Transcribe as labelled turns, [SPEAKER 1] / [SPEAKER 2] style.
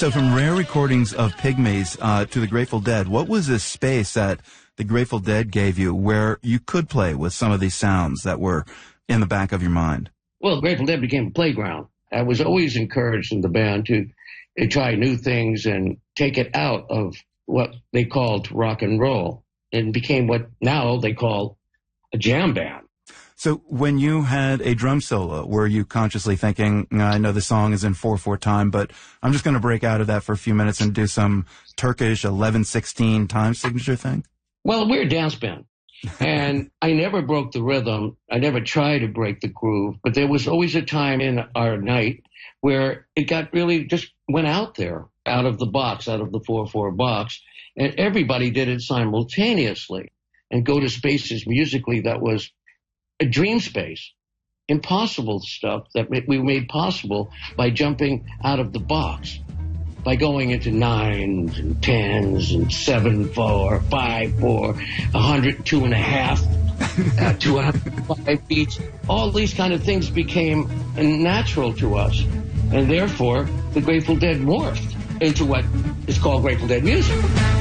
[SPEAKER 1] So from rare recordings of Pygmies to the Grateful Dead, what was this space that the Grateful Dead gave you where you could play with some of these sounds that were in the back of your mind?
[SPEAKER 2] Well, Grateful Dead became a playground. I was always encouraged in the band to try new things and take it out of what they called rock and roll and became what now they call a jam band.
[SPEAKER 1] So when you had a drum solo, were you consciously thinking, I know the song is in 4/4 time, but I'm just going to break out of that for a few minutes and do some Turkish 11/16 time signature thing?
[SPEAKER 2] Well, we're a dance band, and I never broke the rhythm. I never tried to break the groove, but there was always a time in our night where it got really just went out there, out of the box, out of the 4/4 box, and everybody did it simultaneously and go to spaces musically that was a dream space, impossible stuff that we made possible by jumping out of the box, by going into 9s and 10s and 7/4, 5/4, 100, 2.5, 205 beats. All these kind of things became natural to us, and therefore the Grateful Dead morphed into what is called Grateful Dead music.